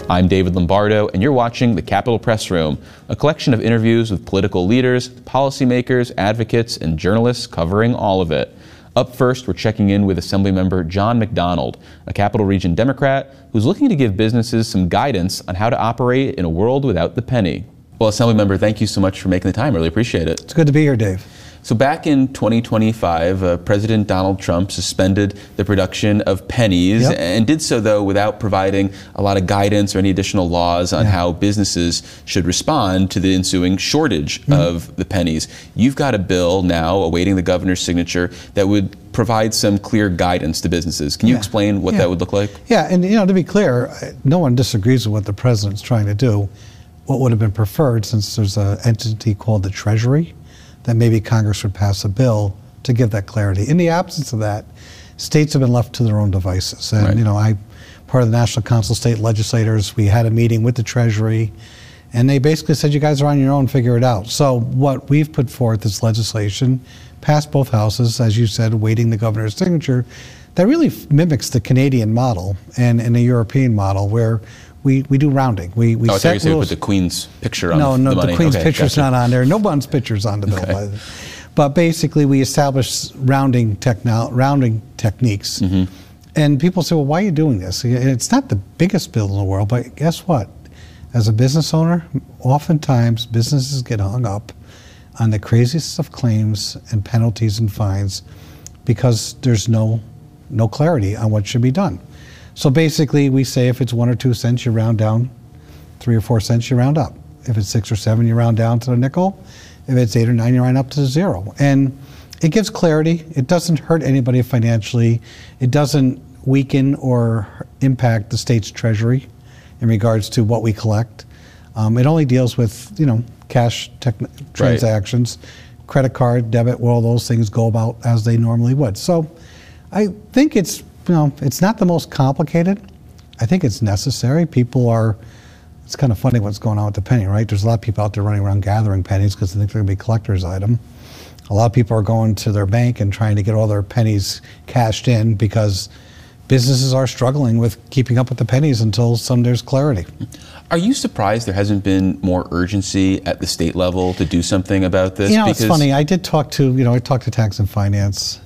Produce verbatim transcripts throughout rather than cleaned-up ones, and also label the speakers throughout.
Speaker 1: I'm David Lombardo, and you're watching The Capitol Press Room, a collection of interviews with political leaders, policymakers, advocates, and journalists covering all of it. Up first, we're checking in with Assemblymember John McDonald, a Capital Region Democrat who's looking to give businesses some guidance on how to operate in a world without the penny. Well, Assemblymember, thank you so much for making the time. Really appreciate it.
Speaker 2: It's good to be here, Dave.
Speaker 1: So back in twenty twenty-five, uh, President Donald Trump suspended the production of pennies,
Speaker 2: yep.
Speaker 1: and did so, though, without providing a lot of guidance or any additional laws on
Speaker 2: yeah.
Speaker 1: how businesses should respond to the ensuing shortage mm-hmm. of the pennies. You've got a bill now awaiting the governor's signature that would provide some clear guidance to businesses. Can you
Speaker 2: yeah.
Speaker 1: explain what
Speaker 2: yeah.
Speaker 1: that would look like?
Speaker 2: Yeah, and you know, to be clear, no one disagrees with what the president's trying to do. What would have been preferred, since there's an entity called the Treasury, that maybe Congress would pass a bill to give that clarity. In the absence of that, states have been left to their own devices. And
Speaker 1: right.
Speaker 2: you know, I, part of the National Council of State Legislators, we had a meeting with the Treasury, and they basically said, you guys are on your own, figure it out. So what we've put forth is legislation, passed both houses, as you said, awaiting the governor's signature, that really mimics the Canadian model and, and the European model, where We, we do rounding. We, we
Speaker 1: oh, I
Speaker 2: set
Speaker 1: thought you said
Speaker 2: rules.
Speaker 1: put the Queen's picture on
Speaker 2: no,
Speaker 1: the,
Speaker 2: no,
Speaker 1: the money.
Speaker 2: the Queen's
Speaker 1: okay,
Speaker 2: picture's
Speaker 1: gotcha.
Speaker 2: not on there. No one's picture's on the bill.
Speaker 1: Okay.
Speaker 2: By the, but basically, we establish rounding techno, rounding techniques. Mm-hmm. And people say, well, why are you doing this? It's not the biggest bill in the world, but guess what? As a business owner, oftentimes businesses get hung up on the craziest of claims and penalties and fines because there's no, no clarity on what should be done. So basically, we say if it's one or two cents, you round down. Three or four cents, you round up. If it's six or seven, you round down to the nickel. If it's eight or nine, you round up to zero. And it gives clarity. It doesn't hurt anybody financially. It doesn't weaken or impact the state's treasury in regards to what we collect. Um, it only deals with, you know, cash transactions, right. credit card, debit, well, those things go about as they normally would. So I think it's, you know, it's not the most complicated. I think it's necessary. People are, it's kind of funny what's going on with the penny, right? There's a lot of people out there running around gathering pennies because they think they're going to be a collector's item. A lot of people are going to their bank and trying to get all their pennies cashed in because businesses are struggling with keeping up with the pennies until some there's clarity.
Speaker 1: Are you surprised there hasn't been more urgency at the state level to do something about this?
Speaker 2: You know,
Speaker 1: because
Speaker 2: it's funny. I did talk to, you know, I talked to Tax and Finance,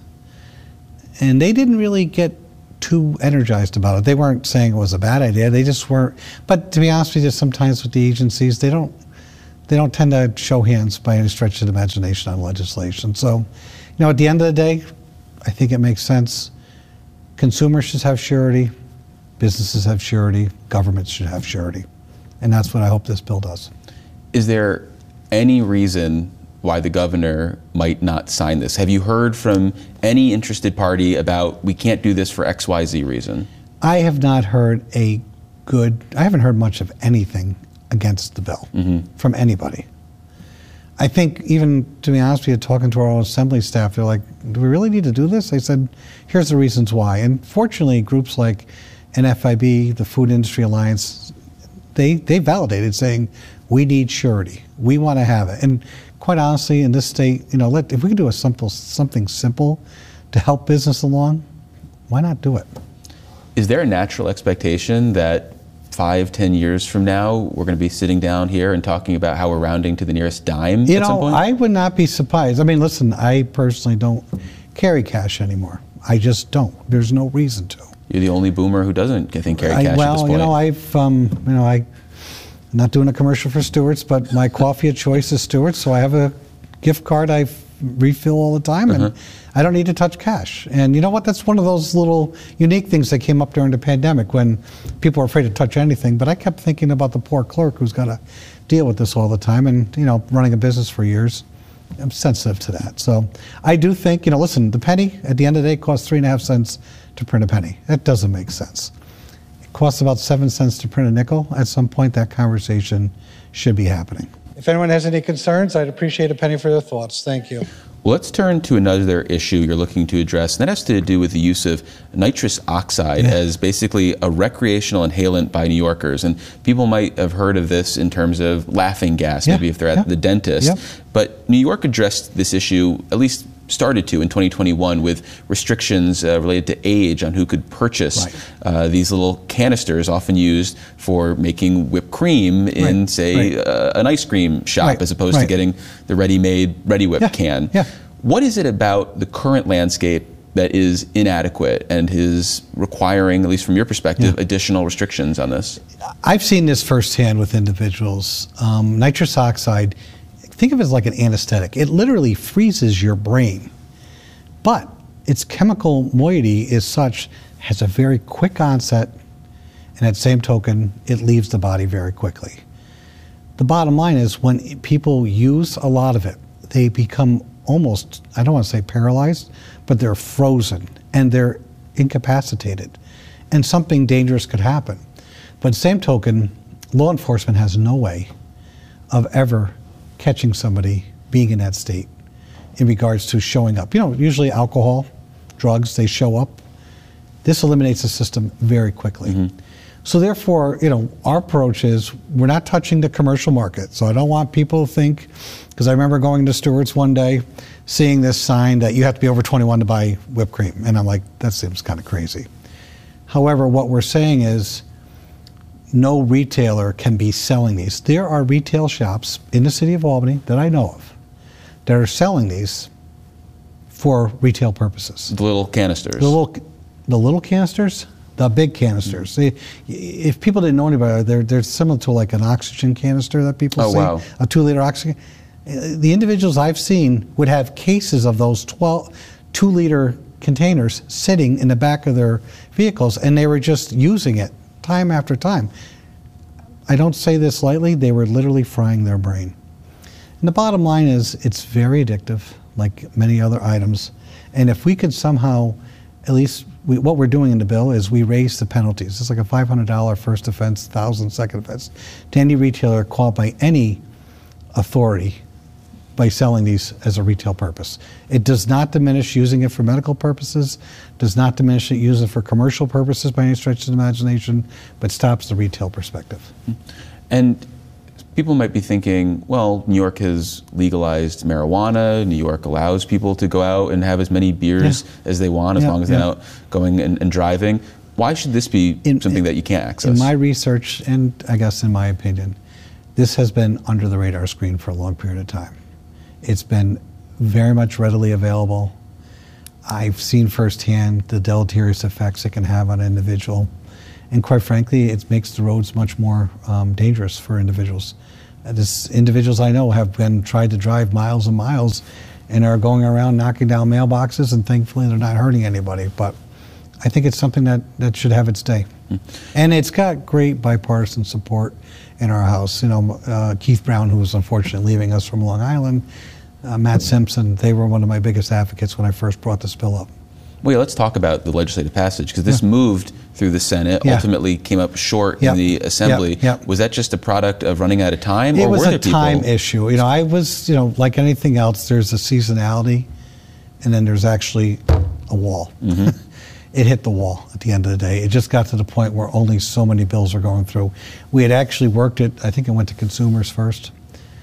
Speaker 2: and they didn't really get too energized about it. They weren't saying it was a bad idea. They just weren't. But to be honest with you, sometimes with the agencies, they don't they don't tend to show hands by any stretch of the imagination on legislation. So, you know, at the end of the day, I think it makes sense. Consumers should have surety, businesses have surety, governments should have surety. And that's what I hope this bill does.
Speaker 1: Is there any reason why the governor might not sign this? Have you heard from any interested party about we can't do this for X Y Z reason?
Speaker 2: I have not heard a good, I haven't heard much of anything against the bill mm-hmm. from anybody. I think even, to be honest with you, talking to our own assembly staff, they're like, do we really need to do this? I said, here's the reasons why. And fortunately, groups like N F I B, the Food Industry Alliance, they, they validated saying, we need surety. We want to have it. And quite honestly, in this state, you know, let, if we can do a simple, something simple to help business along, why not do it?
Speaker 1: Is there a natural expectation that five, ten years from now, we're going to be sitting down here and talking about how we're rounding to the nearest dime
Speaker 2: you
Speaker 1: at
Speaker 2: know,
Speaker 1: some point?
Speaker 2: I would not be surprised. I mean, listen, I personally don't carry cash anymore. I just don't. There's no reason to.
Speaker 1: You're the only boomer who doesn't, I think, carry
Speaker 2: I,
Speaker 1: cash
Speaker 2: well,
Speaker 1: at this point.
Speaker 2: you know, I've, um, you know, I. Not doing a commercial for Stewart's, but my coffee of choice is Stewart's, so I have a gift card I refill all the time, and uh-huh. I don't need to touch cash. And you know what? That's one of those little unique things that came up during the pandemic when people were afraid to touch anything. But I kept thinking about the poor clerk who's got to deal with this all the time, and you know, running a business for years, I'm sensitive to that. So I do think, you know, listen, the penny at the end of the day costs three and a half cents to print a penny. That doesn't make sense. Costs about seven cents to print a nickel. At some point, that conversation should be happening. If anyone has any concerns, I'd appreciate a penny for their thoughts. Thank you.
Speaker 1: Well, let's turn to another issue you're looking to address, and that has to do with the use of nitrous oxide yeah. as basically a recreational inhalant by New Yorkers. And people might have heard of this in terms of laughing gas,
Speaker 2: yeah.
Speaker 1: maybe if they're at
Speaker 2: yeah.
Speaker 1: the dentist.
Speaker 2: Yeah.
Speaker 1: But New York addressed this issue, at least started to in twenty twenty-one with restrictions uh, related to age on who could purchase
Speaker 2: right.
Speaker 1: uh, these little canisters often used for making whipped cream in,
Speaker 2: right.
Speaker 1: say,
Speaker 2: right.
Speaker 1: Uh, an ice cream shop
Speaker 2: right.
Speaker 1: as opposed
Speaker 2: right.
Speaker 1: to getting the ready-made Reddi-wip
Speaker 2: yeah.
Speaker 1: can.
Speaker 2: Yeah.
Speaker 1: What is it about the current landscape that is inadequate and is requiring, at least from your perspective, yeah. additional restrictions on this?
Speaker 2: I've seen this firsthand with individuals. Um, nitrous oxide, think of it as like an anesthetic. It literally freezes your brain. But its chemical moiety is such, has a very quick onset, and at the same token, it leaves the body very quickly. The bottom line is when people use a lot of it, they become almost, I don't want to say paralyzed, but they're frozen and they're incapacitated. And something dangerous could happen. But same token, law enforcement has no way of ever catching somebody being in that state in regards to showing up. You know, usually alcohol, drugs, they show up. This eliminates the system very quickly. Mm-hmm. So therefore, you know, our approach is we're not touching the commercial market. So I don't want people to think, because I remember going to Stewart's one day, seeing this sign that you have to be over twenty-one to buy whipped cream. And I'm like, that seems kind of crazy. However, what we're saying is no retailer can be selling these. There are retail shops in the city of Albany that I know of that are selling these for retail purposes.
Speaker 1: The little canisters.
Speaker 2: The little, the little canisters, the big canisters. Mm-hmm. They, if people didn't know any better, they're, they're similar to like an oxygen canister that people
Speaker 1: oh,
Speaker 2: see.
Speaker 1: Wow.
Speaker 2: A two-liter oxygen. The individuals I've seen would have cases of those twelve, two-liter containers sitting in the back of their vehicles, and they were just using it time after time. I don't say this lightly, they were literally frying their brain. And the bottom line is it's very addictive, like many other items. And if we could somehow, at least we, what we're doing in the bill is we raise the penalties. It's like a five hundred dollars first offense, one thousand dollars second offense, to any retailer caught by any authority by selling these as a retail purpose. It does not diminish using it for medical purposes, does not diminish it using it for commercial purposes by any stretch of the imagination, but stops the retail perspective.
Speaker 1: And people might be thinking, well, New York has legalized marijuana, New York allows people to go out and have as many beers yeah. as they want, as
Speaker 2: yeah,
Speaker 1: long as
Speaker 2: yeah.
Speaker 1: they're not going and, and driving. Why should this be in, something in, that you can't access?
Speaker 2: In my research, and I guess in my opinion, this has been under the radar screen for a long period of time. It's been very much readily available. I've seen firsthand the deleterious effects it can have on an individual. And quite frankly, it makes the roads much more um, dangerous for individuals. Uh, this, individuals I know have been tried to drive miles and miles and are going around knocking down mailboxes, and thankfully they're not hurting anybody. But I think it's something that, that should have its day. Mm-hmm. And it's got great bipartisan support in our House. You know, uh, Keith Brown, who was unfortunately leaving us from Long Island, uh, Matt Simpson, they were one of my biggest advocates when I first brought this bill up.
Speaker 1: Well, yeah, let's talk about the legislative passage, because this yeah. moved through the Senate,
Speaker 2: yeah.
Speaker 1: ultimately came up short
Speaker 2: yep.
Speaker 1: in the Assembly.
Speaker 2: Yep. Yep.
Speaker 1: Was that just a product of running out of time?
Speaker 2: It
Speaker 1: or
Speaker 2: was
Speaker 1: were
Speaker 2: a
Speaker 1: there
Speaker 2: time
Speaker 1: people...
Speaker 2: issue. You know, I was, you know, like anything else, there's a seasonality, and then there's actually a wall. Mm-hmm. It hit the wall at the end of the day. It just got to the point where only so many bills are going through. We had actually worked it, I think it went to consumers first.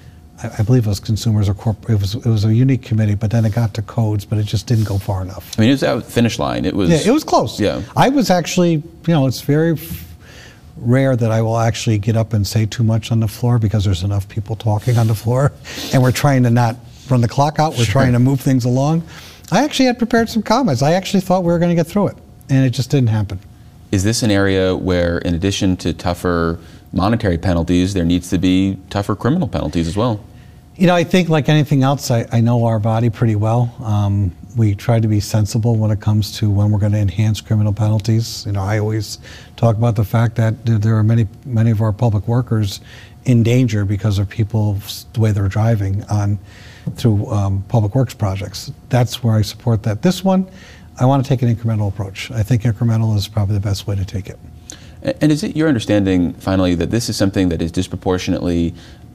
Speaker 2: I, I believe it was consumers or corporate. It was, it was a unique committee, but then it got to codes, but it just didn't go far enough.
Speaker 1: I mean, it was out the finish line. It was...
Speaker 2: Yeah, it was close.
Speaker 1: Yeah.
Speaker 2: I was actually, you know, it's very f- rare that I will actually get up and say too much on the floor because there's enough people talking on the floor, and we're trying to not run the clock out. We're sure. trying to move things along. I actually had prepared some comments. I actually thought we were going to get through it, and it just didn't happen.
Speaker 1: Is this an area where, in addition to tougher monetary penalties, there needs to be tougher criminal penalties as well?
Speaker 2: You know, I think like anything else, I, I know our body pretty well. Um, we try to be sensible when it comes to when we're going to enhance criminal penalties. You know, I always talk about the fact that there are many, many of our public workers in danger because of people, the way they're driving on through um, public works projects. That's where I support that. This one, I want to take an incremental approach. I think incremental is probably the best way to take it.
Speaker 1: And is it your understanding, finally, that this is something that is disproportionately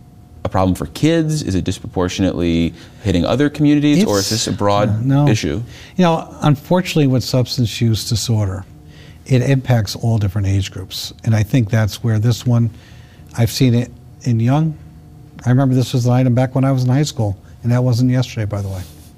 Speaker 1: a problem for kids? Is it disproportionately hitting other communities, it's, or is this a broad uh, no. issue? You
Speaker 2: know, unfortunately, with substance use disorder, it impacts all different age groups. And I think that's where this one, I've seen it in young. I remember this was an item back when I was in high school, and that wasn't yesterday, by the way.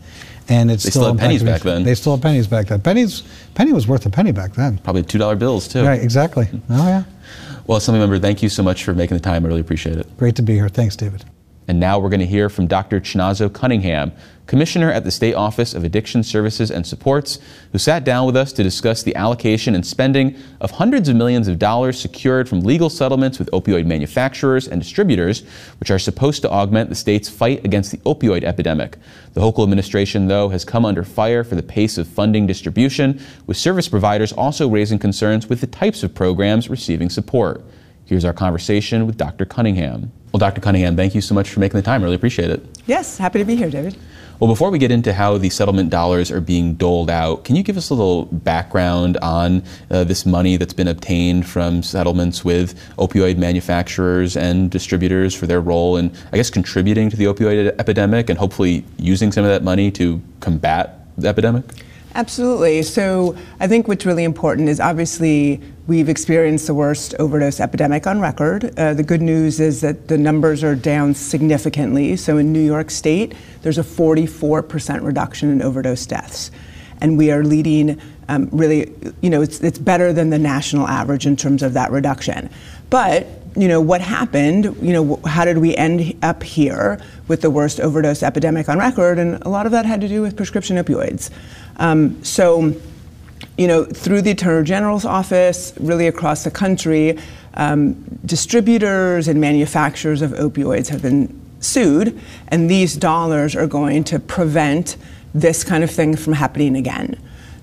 Speaker 2: And it's
Speaker 1: they
Speaker 2: still,
Speaker 1: still had pennies back then.
Speaker 2: They still had pennies back then. Pennies, penny was worth a penny back then.
Speaker 1: Probably two dollar bills, too.
Speaker 2: Right, exactly. Oh, yeah.
Speaker 1: Well, Assemblymember, thank you so much for making the time. I really appreciate it.
Speaker 2: Great to be here. Thanks, David.
Speaker 1: And now we're going to hear from Doctor Chinazo Cunningham, Commissioner at the State Office of Addiction Services and Supports, who sat down with us to discuss the allocation and spending of hundreds of millions of dollars secured from legal settlements with opioid manufacturers and distributors, which are supposed to augment the state's fight against the opioid epidemic. The Hochul administration, though, has come under fire for the pace of funding distribution, with service providers also raising concerns with the types of programs receiving support. Here's our conversation with Doctor Cunningham. Well, Doctor Cunningham, thank you so much for making the time. I really appreciate it.
Speaker 3: Yes, happy to be here, David.
Speaker 1: Well, before we get into how the settlement dollars are being doled out, can you give us a little background on uh, this money that's been obtained from settlements with opioid manufacturers and distributors for their role in, I guess, contributing to the opioid epidemic and hopefully using some of that money to combat the epidemic?
Speaker 3: Absolutely. So I think what's really important is obviously we've experienced the worst overdose epidemic on record. Uh, the good news is that the numbers are down significantly. So in New York State, there's a forty-four percent reduction in overdose deaths. And we are leading um, really, you know, it's, it's better than the national average in terms of that reduction. But you know, what happened, you know, how did we end up here with the worst overdose epidemic on record? And a lot of that had to do with prescription opioids. Um, so, you know, through the Attorney General's office, really across the country, um, distributors and manufacturers of opioids have been sued, and these dollars are going to prevent this kind of thing from happening again.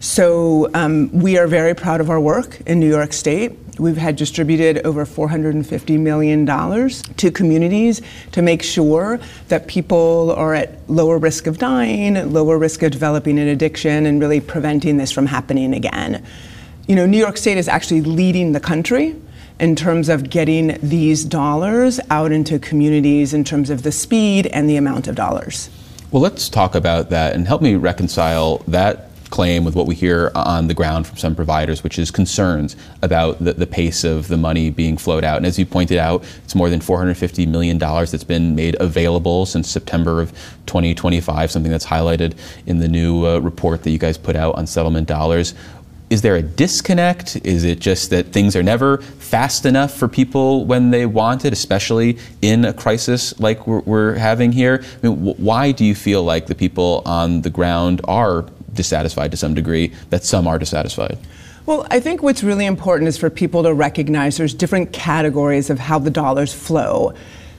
Speaker 3: So um, we are very proud of our work in New York State. We've had distributed over four hundred fifty million dollars to communities to make sure that people are at lower risk of dying, lower risk of developing an addiction, and really preventing this from happening again. You know, New York State is actually leading the country in terms of getting these dollars out into communities in terms of the speed and the amount of dollars.
Speaker 1: Well, let's talk about that and help me reconcile that claim with what we hear on the ground from some providers, which is concerns about the, the pace of the money being flowed out. And as you pointed out, it's more than four hundred fifty million dollars that's been made available since September of twenty twenty-five, something that's highlighted in the new uh, report that you guys put out on settlement dollars. Is there a disconnect? Is it just that things are never fast enough for people when they want it, especially in a crisis like we're, we're having here? I mean, wh- why do you feel like the people on the ground are dissatisfied to some degree, that some are dissatisfied?
Speaker 3: Well, I think what's really important is for people to recognize there's different categories of how the dollars flow.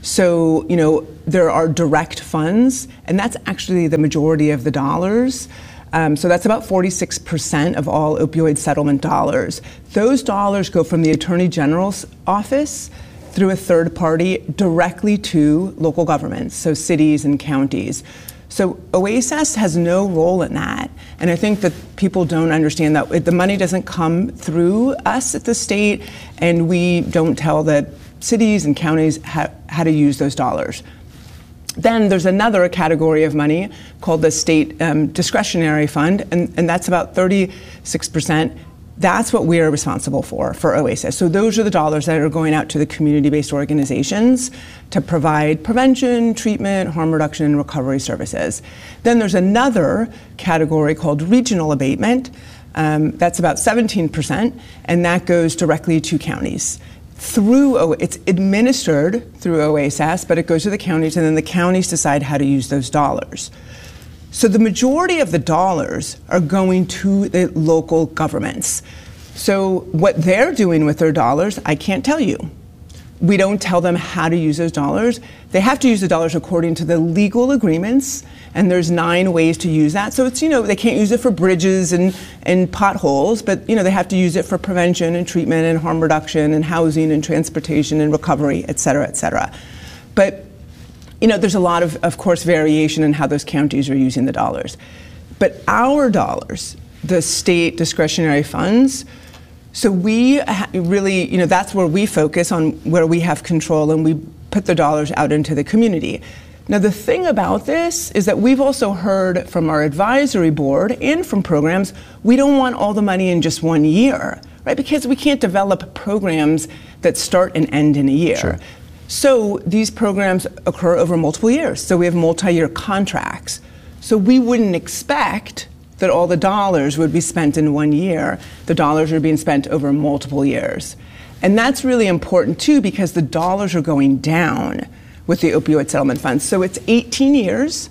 Speaker 3: So, you know, there are direct funds, and that's actually the majority of the dollars. Um, so that's about forty-six percent of all opioid settlement dollars. Those dollars go from the Attorney General's office through a third party directly to local governments, so cities and counties. So O A S S has no role in that. And I think that people don't understand that the money doesn't come through us at the state, and we don't tell the cities and counties how, how to use those dollars. Then there's another category of money called the state um, discretionary fund, and, and that's about thirty-six percent. That's what we are responsible for, for O A S S. So those are the dollars that are going out to the community-based organizations to provide prevention, treatment, harm reduction, and recovery services. Then there's another category called regional abatement. Um, that's about seventeen percent, and that goes directly to counties. Through, o- it's administered through O A S S, but it goes to the counties, and then the counties decide how to use those dollars. So the majority of the dollars are going to the local governments. So what they're doing with their dollars, I can't tell you. We don't tell them how to use those dollars. They have to use the dollars according to the legal agreements, and there's nine ways to use that. So it's, you know, they can't use it for bridges and, and potholes, but, you know, they have to use it for prevention and treatment and harm reduction and housing and transportation and recovery, et cetera, et cetera. But you know, there's a lot of, of course, variation in how those counties are using the dollars. But our dollars, the state discretionary funds, so we ha- really, you know, that's where we focus on where we have control, and we put the dollars out into the community. Now, the thing about this is that we've also heard from our advisory board and from programs, we don't want all the money in just one year, right? Because we can't develop programs that start and end in a year.
Speaker 1: Sure.
Speaker 3: So these programs occur over multiple years. So we have multi-year contracts. So we wouldn't expect that all the dollars would be spent in one year. The dollars are being spent over multiple years. And that's really important too, because the dollars are going down with the opioid settlement funds. So it's eighteen years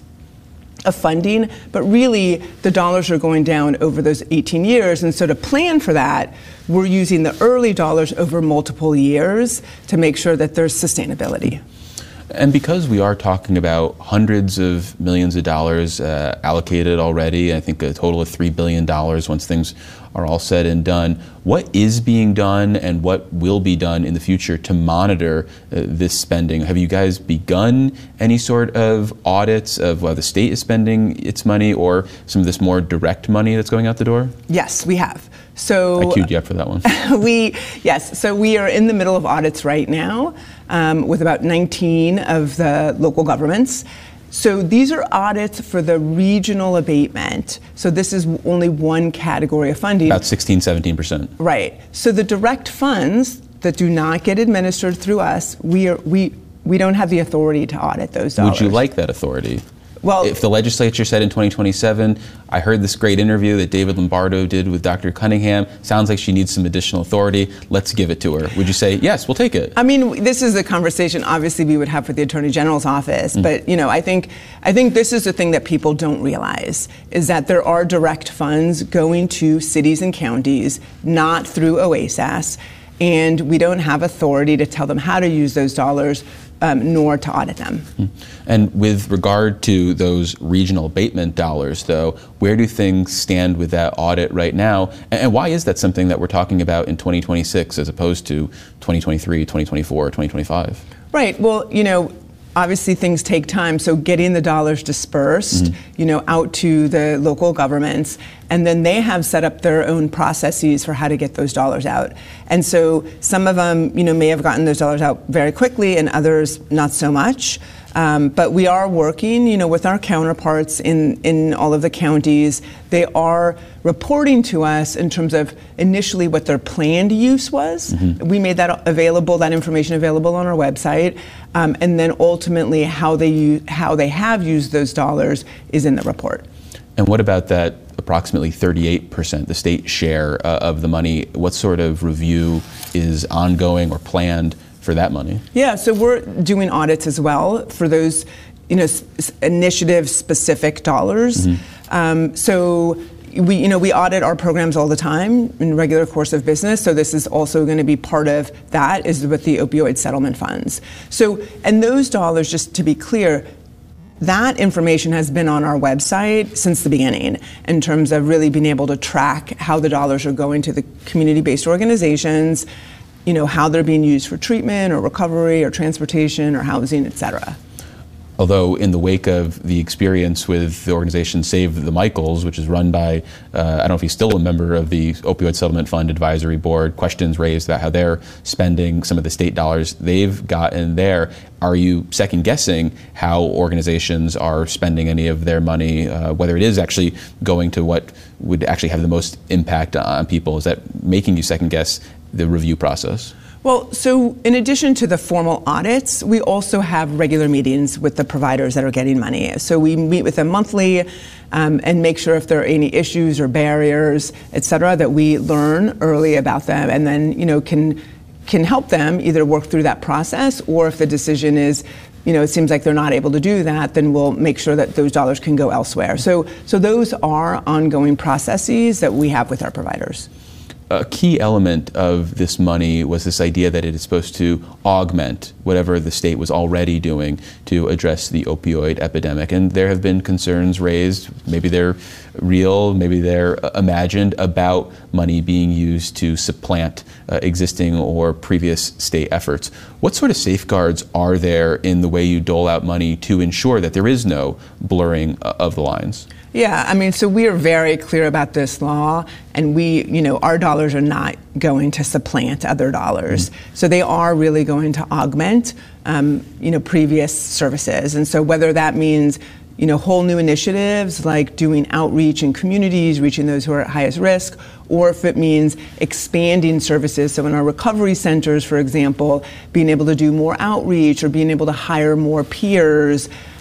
Speaker 3: of funding, but really the dollars are going down over those eighteen years. And so to plan for that, we're using the early dollars over multiple years to make sure that there's sustainability.
Speaker 1: And because we are talking about hundreds of millions of dollars uh, allocated already, I think a total of three billion dollars once things are all said and done, what is being done and what will be done in the future to monitor uh, this spending? Have you guys begun any sort of audits of whether the state is spending its money or some of this more direct money that's going out the door?
Speaker 3: Yes, we have. So
Speaker 1: I queued you up for that one.
Speaker 3: we yes, so we are in the middle of audits right now um, with about nineteen of the local governments. So these are audits for the regional abatement. So this is only one category of funding.
Speaker 1: About sixteen, seventeen percent.
Speaker 3: Right. So the direct funds that do not get administered through us, we are we we don't have the authority to audit those dollars.
Speaker 1: Would you like that authority?
Speaker 3: Well,
Speaker 1: if the legislature said in twenty twenty-seven, I heard this great interview that David Lombardo did with Doctor Cunningham, sounds like she needs some additional authority, let's give it to her. Would you say, yes, we'll take it?
Speaker 3: I mean, this is a conversation obviously we would have with the Attorney General's office, mm. but you know, I think I think this is the thing that people don't realize, is that there are direct funds going to cities and counties, not through OASAS, and we don't have authority to tell them how to use those dollars, Um, nor to audit them.
Speaker 1: And with regard to those regional abatement dollars, though, where do things stand with that audit right now? And why is that something that we're talking about in twenty twenty-six as opposed to twenty twenty-three, twenty twenty-four, twenty twenty-five?
Speaker 3: Right. Well, you know, obviously things take time, so getting the dollars dispersed, mm-hmm. you know, out to the local governments, and then they have set up their own processes for how to get those dollars out. And so some of them, you know, may have gotten those dollars out very quickly, and others not so much. Um, but we are working, you know, with our counterparts in, in all of the counties. They are reporting to us in terms of initially what their planned use was. Mm-hmm. We made that available, that information available on our website, um, and then ultimately how they use, how they have used those dollars is in the report.
Speaker 1: And what about that approximately thirty-eight percent, the state share uh, of the money? What sort of review is ongoing or planned for that money?
Speaker 3: Yeah, so we're doing audits as well for those, you know, s- initiative-specific dollars. Mm-hmm. Um, so we, you know, we audit our programs all the time in regular course of business. So this is also going to be part of that, is with the opioid settlement funds. So, and those dollars, just to be clear, that information has been on our website since the beginning in terms of really being able to track how the dollars are going to the community-based organizations, you know, how they're being used for treatment or recovery or transportation or housing, et cetera.
Speaker 1: Although in the wake of the experience with the organization Save the Michaels, which is run by, uh, I don't know if he's still a member of the Opioid Settlement Fund Advisory Board, questions raised about how they're spending some of the state dollars they've gotten there. Are you second guessing how organizations are spending any of their money, uh, whether it is actually going to what would actually have the most impact on people? Is that making you second guess the review process?
Speaker 3: Well, so in addition to the formal audits, we also have regular meetings with the providers that are getting money. So we meet with them monthly um, and make sure if there are any issues or barriers, et cetera, that we learn early about them, and then, you know, can can help them either work through that process, or if the decision is, you know, it seems like they're not able to do that, then we'll make sure that those dollars can go elsewhere. So, so those are ongoing processes that we have with our providers.
Speaker 1: A key element of this money was this idea that it is supposed to augment whatever the state was already doing to address the opioid epidemic. And there have been concerns raised, maybe they're real, maybe they're imagined, about money being used to supplant uh, existing or previous state efforts. What sort of safeguards are there in the way you dole out money to ensure that there is no blurring of the lines?
Speaker 3: Yeah, I mean, so we are very clear about this law, and we, you know, our dollars are not going to supplant other dollars. Mm-hmm. So they are really going to augment, um, you know, previous services. And so whether that means, you know, whole new initiatives like doing outreach in communities, reaching those who are at highest risk, or if it means expanding services. So in our recovery centers, for example, being able to do more outreach or being able to hire more peers,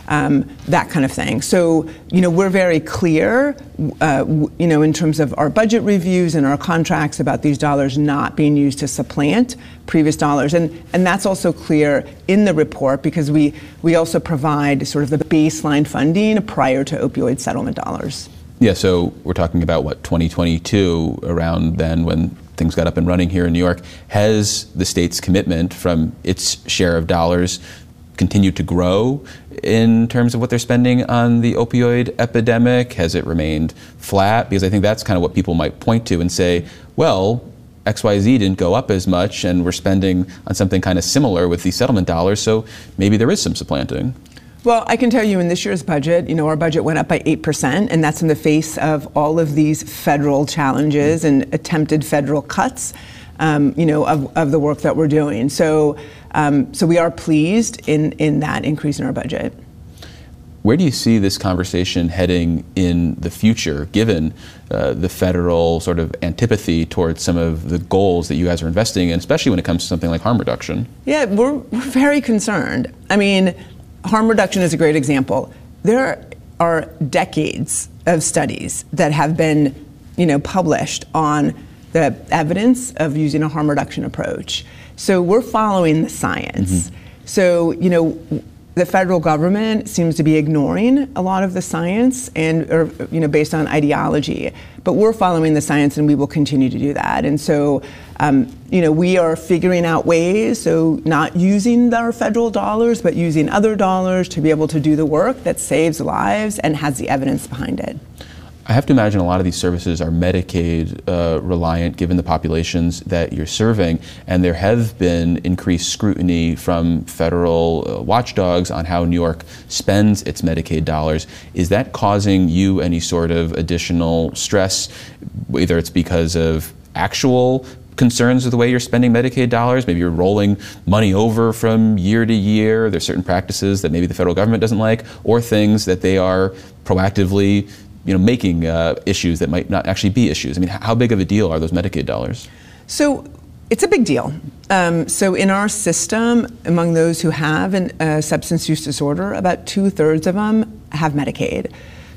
Speaker 3: um, that kind of thing. So, you know, we're very clear, uh, w- you know, in terms of our budget reviews and our contracts about these dollars not being used to supplant previous dollars. And, and that's also clear in the report because we, we also provide sort of the baseline funding prior to opioid settlement dollars.
Speaker 1: Yeah, so we're talking about, what, twenty twenty-two, around then when things got up and running here in New York. Has the state's commitment from its share of dollars continued to grow in terms of what they're spending on the opioid epidemic? Has it remained flat? Because I think that's kind of what people might point to and say, well, X Y Z didn't go up as much and we're spending on something kind of similar with these settlement dollars, so maybe there is some supplanting.
Speaker 3: Well, I can tell you in this year's budget, you know, our budget went up by eight percent, and that's in the face of all of these federal challenges and attempted federal cuts, um, you know, of, of the work that we're doing. So, um, so we are pleased in, in that increase in our budget.
Speaker 1: Where do you see this conversation heading in the future, given uh, the federal sort of antipathy towards some of the goals that you guys are investing in, especially when it comes to something like harm reduction?
Speaker 3: Yeah, we're, we're very concerned. I mean, harm reduction is a great example. There are decades of studies that have been, you know, published on the evidence of using a harm reduction approach. So we're following the science. Mm-hmm. So, you know, the federal government seems to be ignoring a lot of the science and, or, you know, based on ideology. But we're following the science and we will continue to do that. And so, um, you know, we are figuring out ways, so not using our federal dollars, but using other dollars to be able to do the work that saves lives and has the evidence behind it.
Speaker 1: I have to imagine a lot of these services are Medicaid uh, reliant given the populations that you're serving, and there have been increased scrutiny from federal uh, watchdogs on how New York spends its Medicaid dollars. Is that causing you any sort of additional stress, whether it's because of actual concerns with the way you're spending Medicaid dollars? Maybe you're rolling money over from year to year. There's certain practices that maybe the federal government doesn't like, or things that they are proactively you know, making uh, issues that might not actually be issues. I mean, how big of a deal are those Medicaid dollars?
Speaker 3: So it's a big deal. Um, so in our system, among those who have a uh, substance use disorder, about two thirds of them have Medicaid.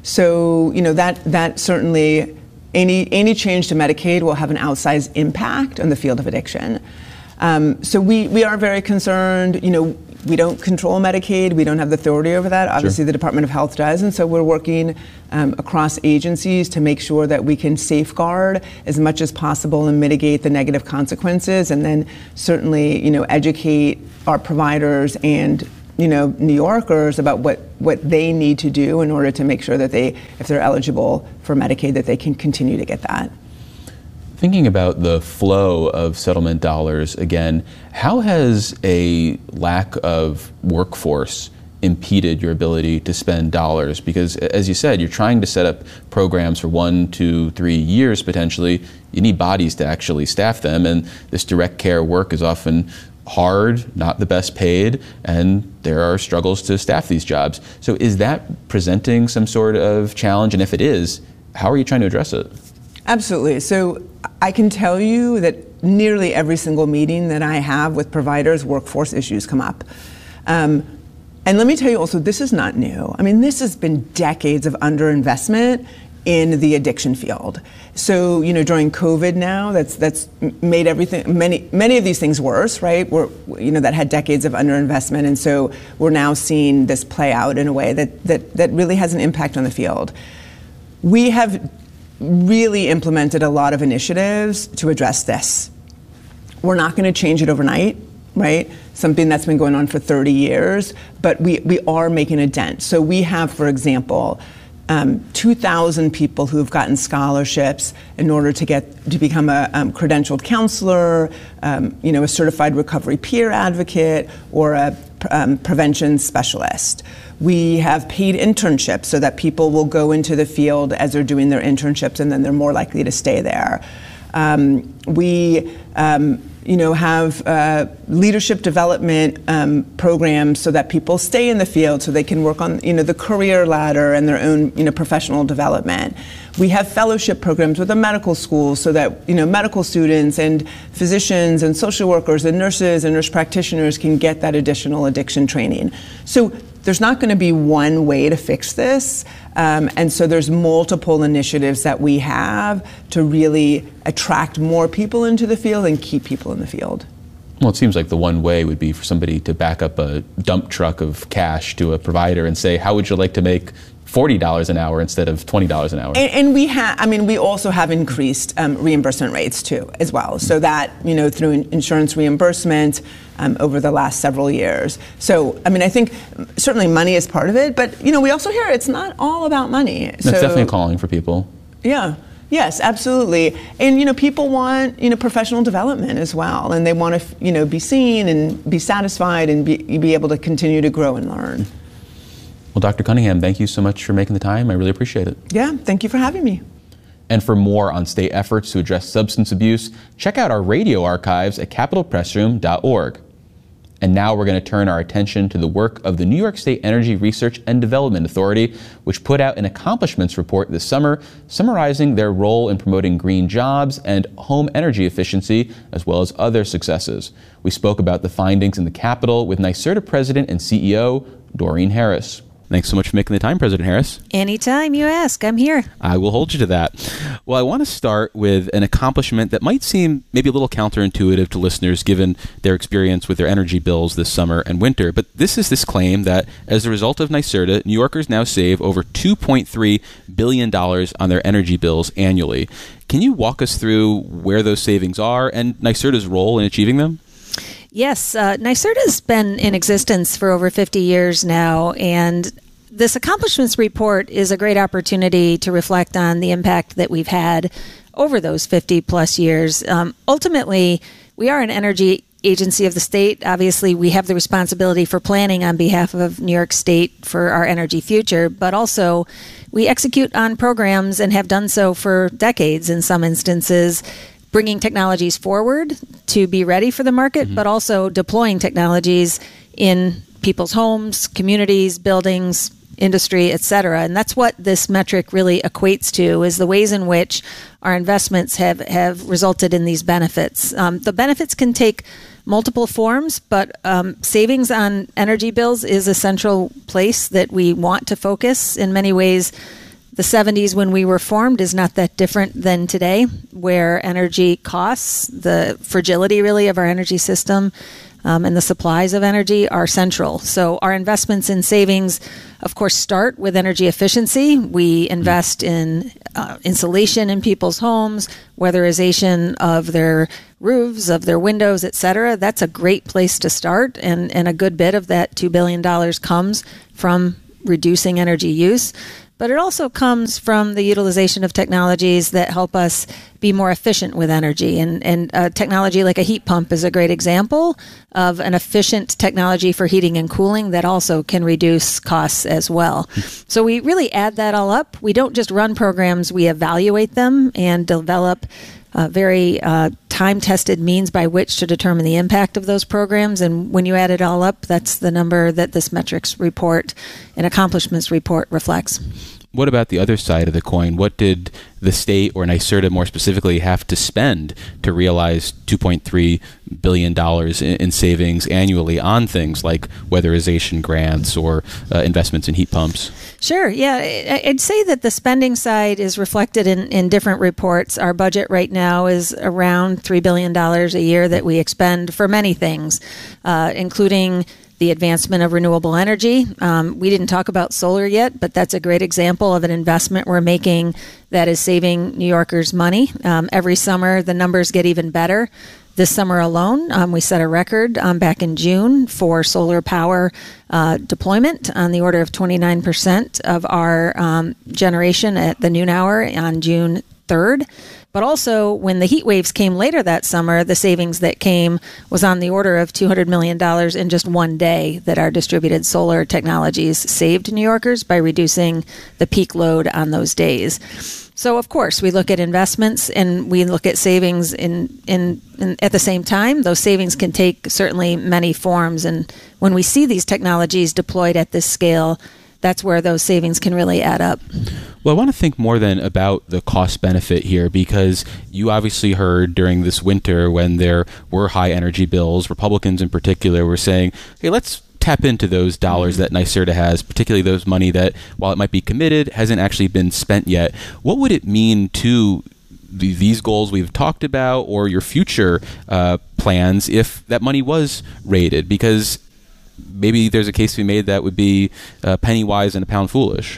Speaker 3: So, you know, that that certainly, any any change to Medicaid will have an outsized impact on the field of addiction. Um, so we, we are very concerned. You know, we don't control Medicaid. We don't have the authority over that. Obviously, sure. The Department of Health does. And so we're working um, across agencies to make sure that we can safeguard as much as possible and mitigate the negative consequences. And then certainly, you know, educate our providers and, you know, New Yorkers about what, what they need to do in order to make sure that they, if they're eligible for Medicaid, that they can continue to get that.
Speaker 1: Thinking about the flow of settlement dollars again, how has a lack of workforce impeded your ability to spend dollars? Because as you said, you're trying to set up programs for one, two, three years potentially. You need bodies to actually staff them, and this direct care work is often hard, not the best paid, and there are struggles to staff these jobs. So is that presenting some sort of challenge? And if it is, how are you trying to address it?
Speaker 3: Absolutely. So I can tell you that nearly every single meeting that I have with providers, workforce issues come up. Um, and let me tell you also, this is not new. I mean, this has been decades of underinvestment in the addiction field. So, you know, during COVID now, that's that's made everything, many many of these things worse, right? We're, you know, that had decades of underinvestment, and so we're now seeing this play out in a way that that that really has an impact on the field. We have really implemented a lot of initiatives to address this. We're not going to change it overnight, right? Something that's been going on for thirty years, but we, we are making a dent. So we have, for example, um, two thousand people who have gotten scholarships in order to get to become a um, credentialed counselor, um, you know, a certified recovery peer advocate, or a um, prevention specialist. We have paid internships so that people will go into the field as they're doing their internships, and then they're more likely to stay there. Um, we, um, you know, have uh, leadership development um, programs so that people stay in the field, so they can work on, you know, the career ladder and their own, you know, professional development. We have fellowship programs with the medical schools so that, you know, medical students and physicians and social workers and nurses and nurse practitioners can get that additional addiction training. So there's not going to be one way to fix this. Um, and so there's multiple initiatives that we have to really attract more people into the field and keep people in the field.
Speaker 1: Well, it seems like the one way would be for somebody to back up a dump truck of cash to a provider and say, how would you like to make forty dollars an hour instead of twenty dollars an hour?
Speaker 3: And, and we have, I mean, we also have increased um, reimbursement rates too, as well. So that, you know, through insurance reimbursement um, over the last several years. So, I mean, I think certainly money is part of it, but, you know, we also hear it's not all about money.
Speaker 1: That's
Speaker 3: so,
Speaker 1: definitely calling for people.
Speaker 3: Yeah. Yes, absolutely. And, you know, people want, you know, professional development as well. And they want to, you know, be seen and be satisfied and be, be able to continue to grow and learn.
Speaker 1: Well, Doctor Cunningham, thank you so much for making the time. I really appreciate it.
Speaker 3: Yeah, thank you for having me.
Speaker 1: And for more on state efforts to address substance abuse, check out our radio archives at capitol press room dot org. And now we're going to turn our attention to the work of the New York State Energy Research and Development Authority, which put out an accomplishments report this summer summarizing their role in promoting green jobs and home energy efficiency, as well as other successes. We spoke about the findings in the Capitol with NYSERDA President and C E O Doreen Harris. Thanks so much for making the time, President Harris.
Speaker 4: Anytime you ask, I'm here.
Speaker 1: I will hold you to that. Well, I want to start with an accomplishment that might seem maybe a little counterintuitive to listeners given their experience with their energy bills this summer and winter. But this is this claim that as a result of NYSERDA, New Yorkers now save over two point three billion dollars on their energy bills annually. Can you walk us through where those savings are and NYSERDA's role in achieving them?
Speaker 4: Yes, uh, NYSERDA has been in existence for over fifty years now, and this accomplishments report is a great opportunity to reflect on the impact that we've had over those fifty plus years. Um, ultimately, we are an energy agency of the state. Obviously, we have the responsibility for planning on behalf of New York State for our energy future, but also we execute on programs and have done so for decades in some instances, bringing technologies forward to be ready for the market, mm-hmm. but also deploying technologies in people's homes, communities, buildings, industry, et cetera. And that's what this metric really equates to, is the ways in which our investments have, have resulted in these benefits. Um, the benefits can take multiple forms, but um, savings on energy bills is a central place that we want to focus. In many ways, the seventies when we were formed is not that different than today, where energy costs, the fragility really of our energy system, Um, and the supplies of energy are central. So our investments in savings, of course, start with energy efficiency. We invest in uh, insulation in people's homes, weatherization of their roofs, of their windows, et cetera. That's a great place to start, and, and a good bit of that two billion dollars comes from reducing energy use. But it also comes from the utilization of technologies that help us be more efficient with energy. And, and a technology like a heat pump is a great example of an efficient technology for heating and cooling that also can reduce costs as well. So we really add that all up. We don't just run programs, we evaluate them and develop Uh, very uh, time-tested means by which to determine the impact of those programs. And when you add it all up, that's the number that this metrics report and accomplishments report reflects.
Speaker 1: What about the other side of the coin? What did the state, or NYSERDA more specifically, have to spend to realize two point three billion dollars in, in savings annually on things like weatherization grants or uh, investments in heat pumps?
Speaker 4: Sure. Yeah. I'd say that the spending side is reflected in, in different reports. Our budget right now is around three billion dollars a year that we expend for many things, uh, including the advancement of renewable energy. Um, we didn't talk about solar yet, but that's a great example of an investment we're making that is saving New Yorkers money. Um, every summer, the numbers get even better. This summer alone, um, we set a record um, back in June for solar power uh, deployment on the order of twenty-nine percent of our um, generation at the noon hour on June third. But also, when the heat waves came later that summer, the savings that came was on the order of two hundred million dollars in just one day that our distributed solar technologies saved New Yorkers by reducing the peak load on those days. So, of course, we look at investments and we look at savings in, in, in at the same time. Those savings can take certainly many forms. And when we see these technologies deployed at this scale, that's where those savings can really add up.
Speaker 1: Well, I want to think more then about the cost benefit here, because you obviously heard during this winter when there were high energy bills, Republicans in particular were saying, hey, let's tap into those dollars that NYSERDA has, particularly those money that, while it might be committed, hasn't actually been spent yet. What would it mean to the, these goals we've talked about or your future uh, plans if that money was rated? Because maybe there's a case to be made that would be uh, penny wise and a pound foolish.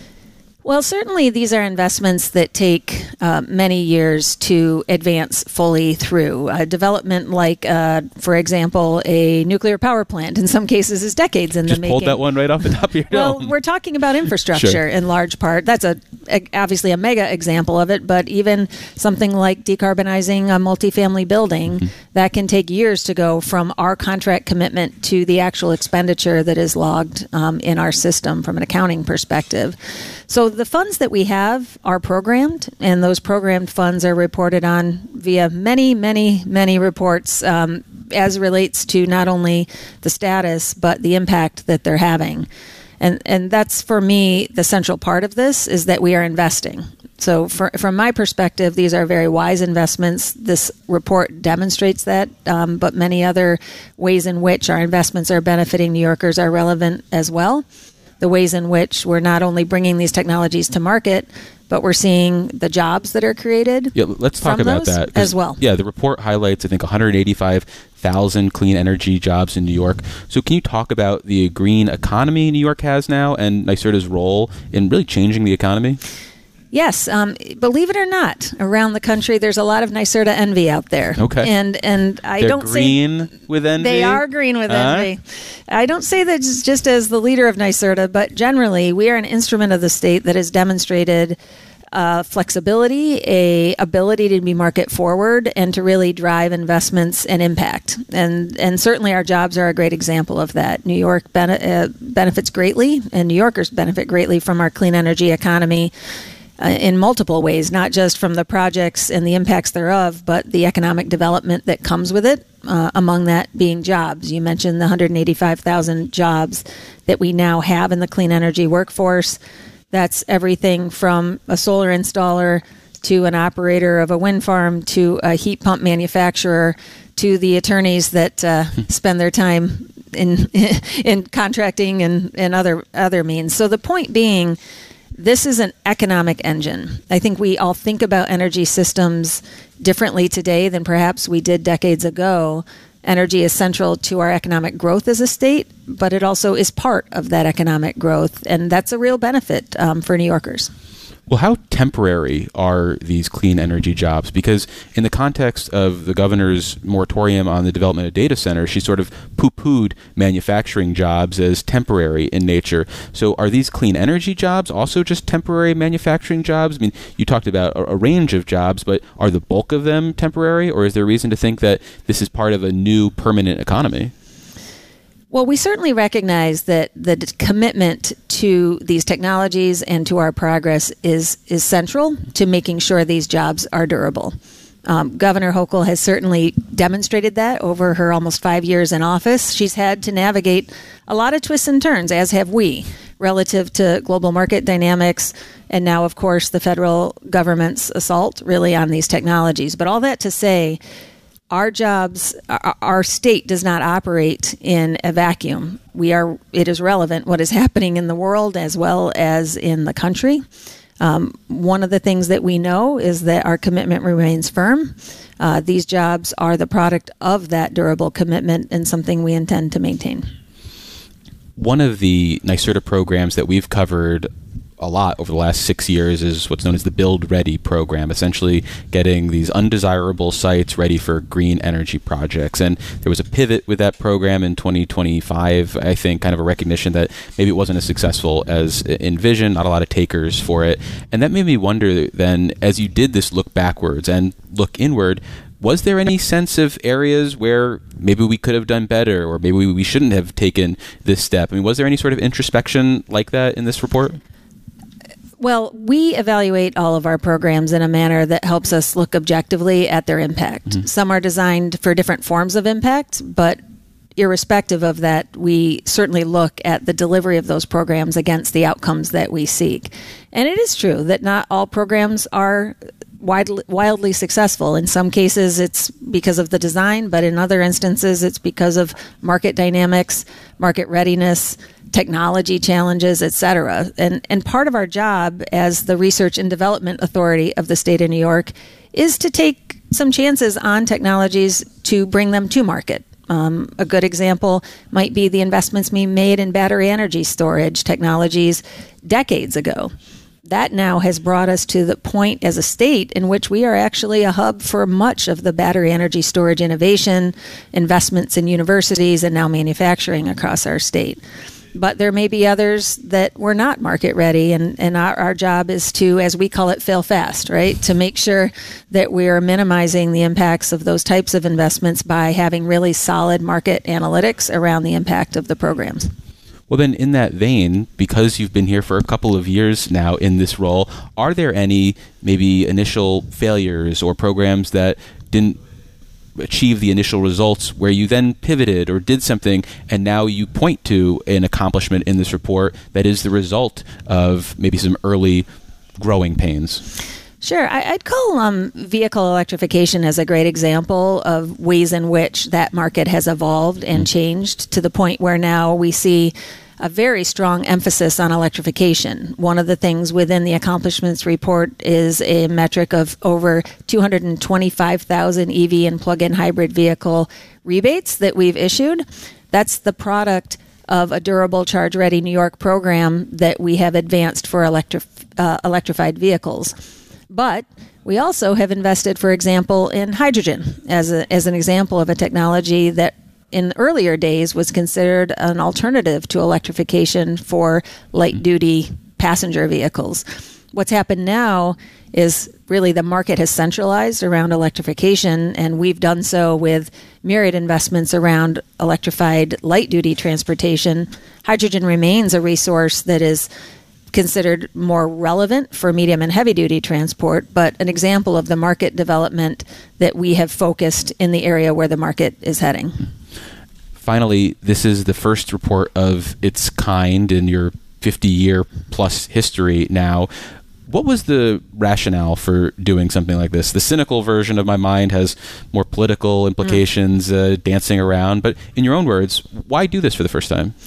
Speaker 4: Well, certainly these are investments that take uh, many years to advance fully through. Uh, development like, uh, for example, a nuclear power plant in some cases is decades in
Speaker 1: Just
Speaker 4: the making.
Speaker 1: Just pulled that one right off the top of your
Speaker 4: Well,
Speaker 1: dome.
Speaker 4: we're talking about infrastructure
Speaker 1: Sure.
Speaker 4: in large part. That's a, a obviously a mega example of it, but even something like decarbonizing a multifamily building, mm-hmm. that can take years to go from our contract commitment to the actual expenditure that is logged um, in our system from an accounting perspective. So the funds that we have are programmed, and those programmed funds are reported on via many, many, many reports um, as relates to not only the status, but the impact that they're having. And and that's, for me, the central part of this, is that we are investing. So for, from my perspective, these are very wise investments. This report demonstrates that, um, but many other ways in which our investments are benefiting New Yorkers are relevant as well. The ways in which we're not only bringing these technologies to market, but we're seeing the jobs that are created.
Speaker 1: Yeah, let's talk about that
Speaker 4: as well.
Speaker 1: Yeah, the report highlights, I think, one hundred eighty-five thousand clean energy jobs in New York. So can you talk about the green economy New York has now and NYSERDA's role in really changing the economy?
Speaker 4: Yes, um, believe it or not, around the country there's a lot of NYSERDA envy out there.
Speaker 1: Okay,
Speaker 4: and and I
Speaker 1: They're
Speaker 4: don't
Speaker 1: green
Speaker 4: say
Speaker 1: with envy.
Speaker 4: They are green with
Speaker 1: uh?
Speaker 4: envy. I don't say that just, just as the leader of NYSERDA, but generally we are an instrument of the state that has demonstrated uh, flexibility, a ability to be market forward, and to really drive investments and impact. And and certainly our jobs are a great example of that. New York bene- uh, benefits greatly, and New Yorkers benefit greatly from our clean energy economy. Uh, in multiple ways, not just from the projects and the impacts thereof, but the economic development that comes with it, uh, among that being jobs. You mentioned the one hundred eighty-five thousand jobs that we now have in the clean energy workforce. That's everything from a solar installer to an operator of a wind farm to a heat pump manufacturer to the attorneys that uh, spend their time in in contracting and, and other other means. So the point being, this is an economic engine. I think we all think about energy systems differently today than perhaps we did decades ago. Energy is central to our economic growth as a state, but it also is part of that economic growth, and that's a real benefit um, for New Yorkers.
Speaker 1: Well, how temporary are these clean energy jobs? Because in the context of the governor's moratorium on the development of data centers, she sort of poo-pooed manufacturing jobs as temporary in nature. So are these clean energy jobs also just temporary manufacturing jobs? I mean, you talked about a, a range of jobs, but are the bulk of them temporary, or is there reason to think that this is part of a new permanent economy?
Speaker 4: Well, we certainly recognize that the d- commitment to these technologies and to our progress is is central to making sure these jobs are durable. Um, Governor Hochul has certainly demonstrated that over her almost five years in office. She's had to navigate a lot of twists and turns, as have we, relative to global market dynamics, and now, of course, the federal government's assault really on these technologies. But all that to say, our jobs, our state does not operate in a vacuum. We are. It is relevant what is happening in the world as well as in the country. Um, one of the things that we know is that our commitment remains firm. Uh, these jobs are the product of that durable commitment and something we intend to maintain.
Speaker 1: One of the NYSERDA programs that we've covered a lot over the last six years is what's known as the Build Ready program, essentially getting these undesirable sites ready for green energy projects. And there was a pivot with that program in twenty twenty-five, I think, kind of a recognition that maybe it wasn't as successful as envisioned, not a lot of takers for it. And that made me wonder then, as you did this look backwards and look inward, was there any sense of areas where maybe we could have done better, or maybe we shouldn't have taken this step? I mean, was there any sort of introspection like that in this report?
Speaker 4: Well, we evaluate all of our programs in a manner that helps us look objectively at their impact. Mm-hmm. Some are designed for different forms of impact, but irrespective of that, we certainly look at the delivery of those programs against the outcomes that we seek. And it is true that not all programs are Widely, wildly successful. In some cases, it's because of the design, but in other instances, it's because of market dynamics, market readiness, technology challenges, et cetera. And, and part of our job as the Research and Development Authority of the state of New York is to take some chances on technologies to bring them to market. Um, a good example might be the investments we made in battery energy storage technologies decades ago. That now has brought us to the point as a state in which we are actually a hub for much of the battery energy storage innovation, investments in universities, and now manufacturing across our state. But there may be others that were not market ready, and, and our, our job is to, as we call it, fail fast, right? To make sure that we are minimizing the impacts of those types of investments by having really solid market analytics around the impact of the programs.
Speaker 1: Well, then, in that vein, because you've been here for a couple of years now in this role, are there any maybe initial failures or programs that didn't achieve the initial results where you then pivoted or did something and now you point to an accomplishment in this report that is the result of maybe some early growing pains?
Speaker 4: Sure. I, I'd call um, vehicle electrification as a great example of ways in which that market has evolved and mm. changed to the point where now we see a very strong emphasis on electrification. One of the things within the accomplishments report is a metric of over two hundred twenty-five thousand E V and plug-in hybrid vehicle rebates that we've issued. That's the product of a durable charge-ready New York program that we have advanced for electri- uh, electrified vehicles. But we also have invested, for example, in hydrogen as a, as an example of a technology that in earlier days was considered an alternative to electrification for light-duty passenger vehicles. What's happened now is really the market has centralized around electrification, and we've done so with myriad investments around electrified light-duty transportation. Hydrogen remains a resource that is considered more relevant for medium and heavy duty transport, but an example of the market development that we have focused in the area where the market is heading.
Speaker 1: Finally, this is the first report of its kind in your fifty-year plus history now. What was the rationale for doing something like this? The cynical version of my mind has more political implications, mm. uh, dancing around, but in your own words, why do this for the first time?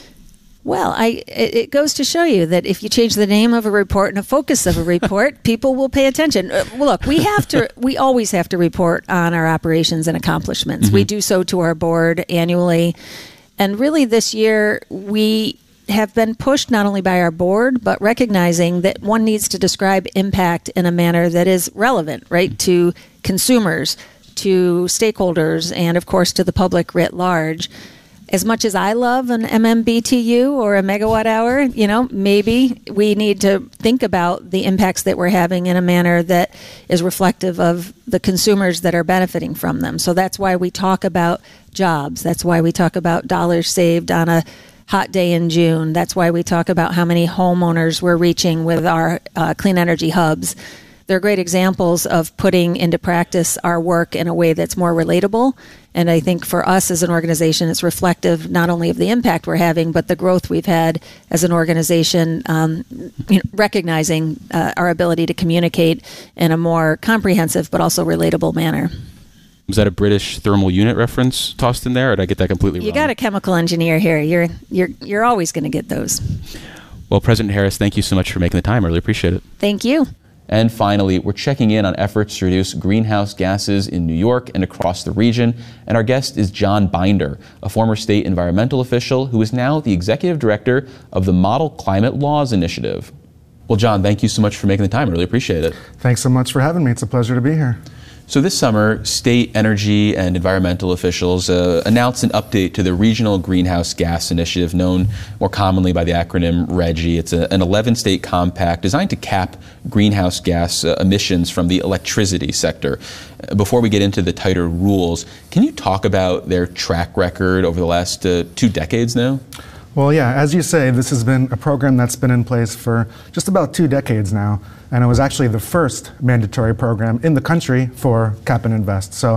Speaker 4: Well, I, it goes to show you that if you change the name of a report and a focus of a report, people will pay attention. Uh, look, we have to, we always have to report on our operations and accomplishments. Mm-hmm. We do so to our board annually. And really this year, we have been pushed not only by our board, but recognizing that one needs to describe impact in a manner that is relevant, right, to consumers, to stakeholders, and of course to the public writ large. As much as I love an M M B T U or a megawatt hour, you know, maybe we need to think about the impacts that we're having in a manner that is reflective of the consumers that are benefiting from them. So that's why we talk about jobs. That's why we talk about dollars saved on a hot day in June. That's why we talk about how many homeowners we're reaching with our uh, clean energy hubs. They're great examples of putting into practice our work in a way that's more relatable. And I think for us as an organization, it's reflective not only of the impact we're having, but the growth we've had as an organization, um, you know, recognizing uh, our ability to communicate in a more comprehensive but also relatable manner.
Speaker 1: Was that a British thermal unit reference tossed in there, or did I get that completely wrong?
Speaker 4: You got a chemical engineer here. You're you're you're always going to get those.
Speaker 1: Well, President Harris, thank you so much for making the time. I really appreciate it.
Speaker 4: Thank you.
Speaker 1: And finally, we're checking in on efforts to reduce greenhouse gases in New York and across the region. And our guest is John Binder, a former state environmental official who is now the executive director of the Model Climate Laws Initiative. Well, John, thank you so much for making the time. I really appreciate it.
Speaker 5: Thanks so much for having me. It's a pleasure to be here.
Speaker 1: So this summer, state energy and environmental officials uh, announced an update to the Regional Greenhouse Gas Initiative, known more commonly by the acronym RGGI. It's a, an eleven-state compact designed to cap greenhouse gas uh, emissions from the electricity sector. Uh, before we get into the tighter rules, can you talk about their track record over the last uh, two decades now?
Speaker 5: Well, yeah, as you say, this has been a program that's been in place for just about two decades now, and it was actually the first mandatory program in the country for cap and invest. So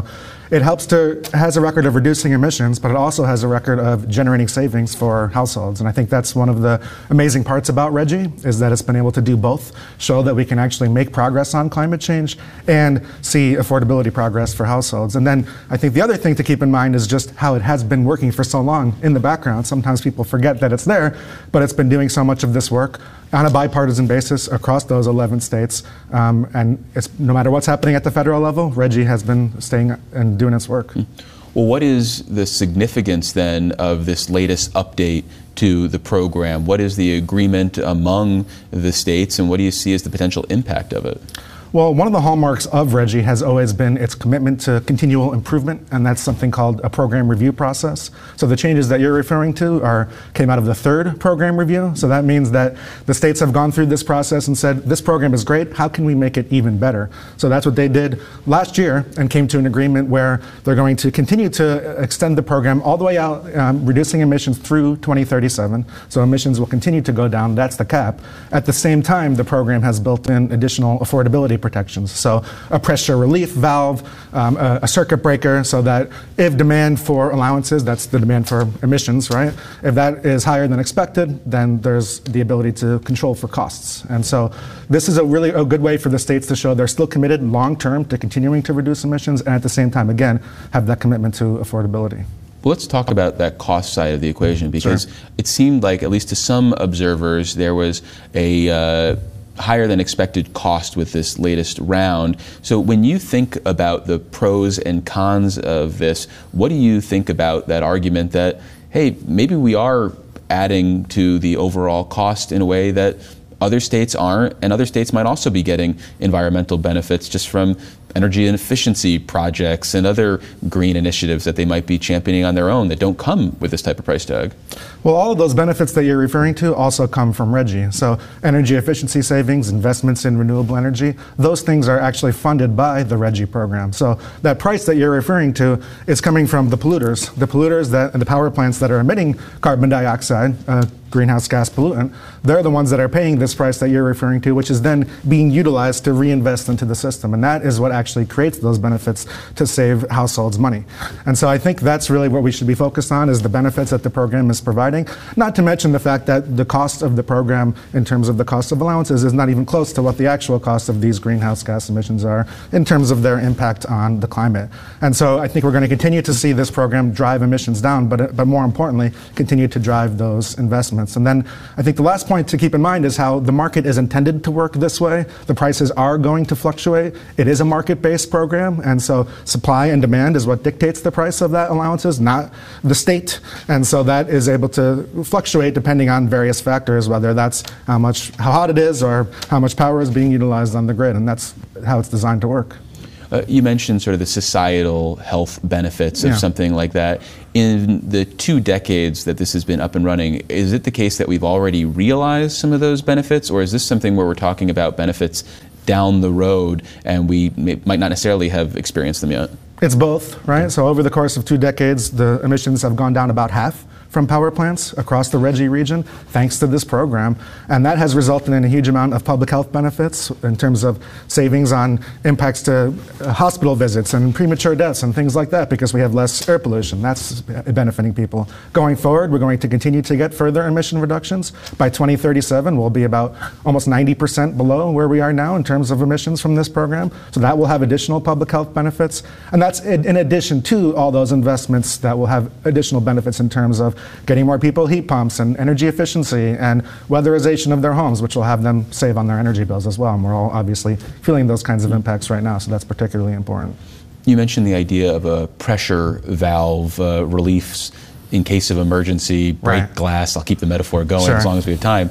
Speaker 5: it helps to, has a record of reducing emissions, but it also has a record of generating savings for households. And I think that's one of the amazing parts about RGGI, is that it's been able to do both, show that we can actually make progress on climate change and see affordability progress for households. And then I think the other thing to keep in mind is just how it has been working for so long in the background. Sometimes people forget that it's there, but it's been doing so much of this work on a bipartisan basis across those eleven states. Um, and it's, no matter what's happening at the federal level, RGGI has been staying and doing its work.
Speaker 1: Well, what is the significance then of this latest update to the program? What is the agreement among the states, and what do you see as the potential impact of it?
Speaker 5: Well, one of the hallmarks of RGGI has always been its commitment to continual improvement, and that's something called a program review process. So the changes that you're referring to are came out of the third program review. So that means that the states have gone through this process and said, this program is great, how can we make it even better? So that's what they did last year and came to an agreement where they're going to continue to extend the program all the way out, um, reducing emissions through twenty thirty-seven. So emissions will continue to go down, that's the cap. At the same time, the program has built in additional affordability protections. So a pressure relief valve, um, a, a circuit breaker, so that if demand for allowances, that's the demand for emissions, right? If that is higher than expected, then there's the ability to control for costs. And so this is a really a good way for the states to show they're still committed long-term to continuing to reduce emissions, and at the same time, again, have that commitment to affordability.
Speaker 1: Well, let's talk about that cost side of the equation, because sure. It seemed like, at least to some observers, there was a uh, higher than expected cost with this latest round. So when you think about the pros and cons of this, what do you think about that argument that, hey, maybe we are adding to the overall cost in a way that other states aren't, and other states might also be getting environmental benefits just from energy and efficiency projects and other green initiatives that they might be championing on their own that don't come with this type of price tag?
Speaker 5: Well, all of those benefits that you're referring to also come from RGGI. So energy efficiency savings, investments in renewable energy, those things are actually funded by the RGGI program. So that price that you're referring to is coming from the polluters, the polluters that, and the power plants that are emitting carbon dioxide, uh, greenhouse gas pollutant. They're the ones that are paying this price that you're referring to, which is then being utilized to reinvest into the system. And that is what actually creates those benefits to save households money. And so I think that's really what we should be focused on, is the benefits that the program is providing. Not to mention the fact that the cost of the program in terms of the cost of allowances is not even close to what the actual cost of these greenhouse gas emissions are in terms of their impact on the climate. And so I think we're going to continue to see this program drive emissions down, but, but more importantly, continue to drive those investments. And then I think the last point to keep in mind is how the market is intended to work this way. The prices are going to fluctuate. It is a market-based program, and so supply and demand is what dictates the price of that allowances, not the state. And so that is able to fluctuate depending on various factors, whether that's how much, how hot it is, or how much power is being utilized on the grid, and that's how it's designed to work.
Speaker 1: Uh, you mentioned sort of the societal health benefits of
Speaker 5: Yeah.
Speaker 1: something like that. In the two decades that this has been up and running, is it the case that we've already realized some of those benefits, or is this something where we're talking about benefits down the road and we may, might not necessarily have experienced them yet?
Speaker 5: It's both, right? So over the course of two decades, the emissions have gone down about half from power plants across the RGGI region, thanks to this program. And that has resulted in a huge amount of public health benefits in terms of savings on impacts to uh, hospital visits and premature deaths and things like that, because we have less air pollution. That's benefiting people. Going forward, we're going to continue to get further emission reductions. By twenty thirty-seven, we'll be about almost ninety percent below where we are now in terms of emissions from this program. So that will have additional public health benefits. And that's in, in addition to all those investments that will have additional benefits in terms of getting more people heat pumps and energy efficiency and weatherization of their homes, which will have them save on their energy bills as well. And we're all obviously feeling those kinds of impacts right now, so that's particularly important.
Speaker 1: You mentioned the idea of a pressure valve uh, reliefs in case of emergency, break
Speaker 5: Right.
Speaker 1: glass. I'll keep the metaphor going
Speaker 5: Sure.
Speaker 1: as long as we have time.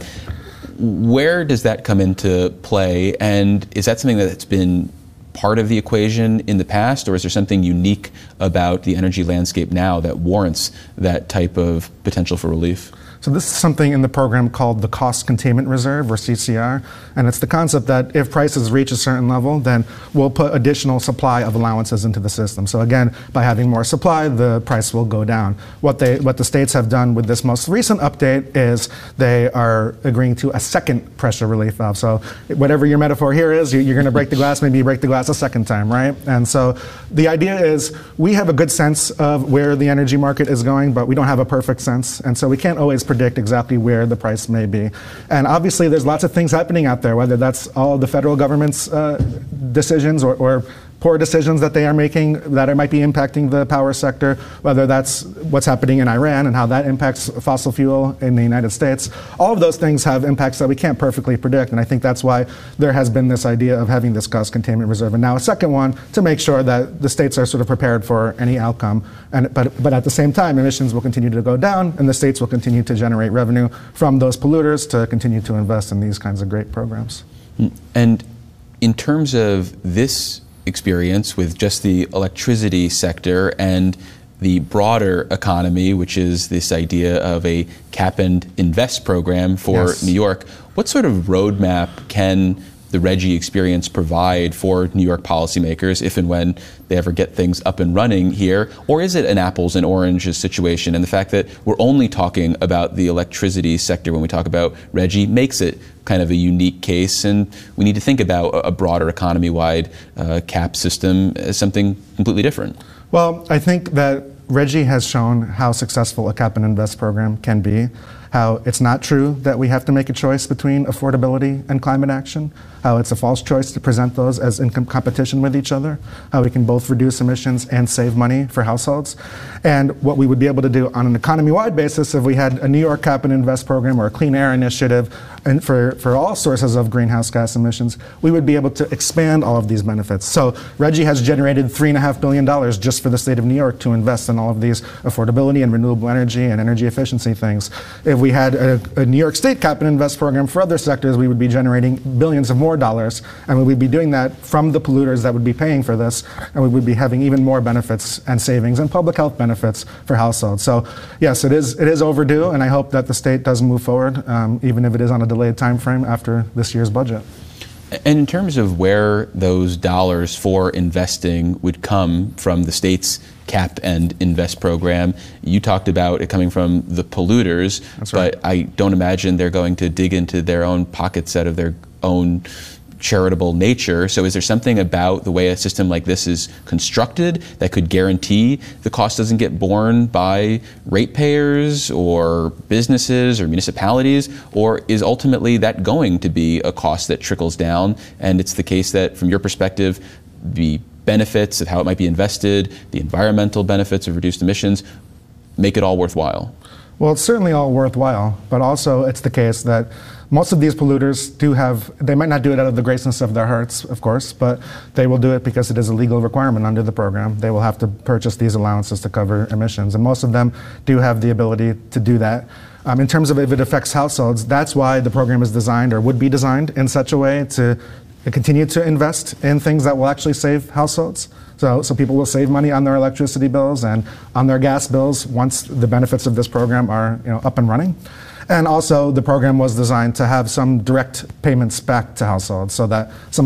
Speaker 1: Where does that come into play, and is that something that's been part of the equation in the past, or is there something unique about the energy landscape now that warrants that type of potential for relief?
Speaker 5: So this is something in the program called the Cost Containment Reserve, or C C R, and it's the concept that if prices reach a certain level, then we'll put additional supply of allowances into the system. So again, by having more supply, the price will go down. What they, what the states have done with this most recent update is they are agreeing to a second pressure relief valve. So whatever your metaphor here is, you, you're going to break the glass, maybe you break the glass a second time, right? And so the idea is we have a good sense of where the energy market is going, but we don't have a perfect sense, and so we can't always predict exactly where the price may be. And obviously there's lots of things happening out there, whether that's all the federal government's uh, decisions or, or poor decisions that they are making that are, might be impacting the power sector, whether that's what's happening in Iran and how that impacts fossil fuel in the United States. All of those things have impacts that we can't perfectly predict, and I think that's why there has been this idea of having this cost containment reserve, and now a second one to make sure that the states are sort of prepared for any outcome. And, but, but at the same time, emissions will continue to go down, and the states will continue to generate revenue from those polluters to continue to invest in these kinds of great programs.
Speaker 1: And in terms of this experience with just the electricity sector and the broader economy, which is this idea of a cap and invest program for
Speaker 5: Yes.
Speaker 1: New York, what sort of roadmap can the RGGI experience provide for New York policymakers if and when they ever get things up and running here? Or is it an apples and oranges situation? And the fact that we're only talking about the electricity sector when we talk about RGGI makes it kind of a unique case, and we need to think about a broader economy-wide uh, cap system as something completely different.
Speaker 5: Well, I think that RGGI has shown how successful a cap and invest program can be, how it's not true that we have to make a choice between affordability and climate action, how it's a false choice to present those as in com- competition with each other, how we can both reduce emissions and save money for households. And what we would be able to do on an economy-wide basis if we had a New York cap and invest program or a clean air initiative and for, for all sources of greenhouse gas emissions, we would be able to expand all of these benefits. So RGGI has generated three point five billion dollars just for the state of New York to invest in all of these affordability and renewable energy and energy efficiency things. If we had a, a New York State cap and invest program for other sectors, we would be generating billions of more dollars, and we would be doing that from the polluters that would be paying for this, and we would be having even more benefits and savings and public health benefits for households. So yes, it is it is overdue, and I hope that the state does move forward, um, even if it is on a delayed time frame after this year's budget.
Speaker 1: And in terms of where those dollars for investing would come from the state's cap and invest program, you talked about it coming from the polluters,
Speaker 5: That's right.
Speaker 1: But I don't imagine they're going to dig into their own pockets out of their own charitable nature. So is there something about the way a system like this is constructed that could guarantee the cost doesn't get borne by ratepayers or businesses or municipalities? Or is ultimately that going to be a cost that trickles down? And it's the case that, from your perspective, the benefits of how it might be invested, the environmental benefits of reduced emissions, make it all worthwhile?
Speaker 5: Well, it's certainly all worthwhile, but also it's the case that most of these polluters do have, they might not do it out of the greatness of their hearts, of course, but they will do it because it is a legal requirement under the program. They will have to purchase these allowances to cover emissions, and most of them do have the ability to do that. Um, in terms of if it affects households, that's why the program is designed, or would be designed, in such a way to continue to invest in things that will actually save households. So, so people will save money on their electricity bills and on their gas bills once the benefits of this program are, you know, up and running. And also, the program was designed to have some direct payments back to households, so that some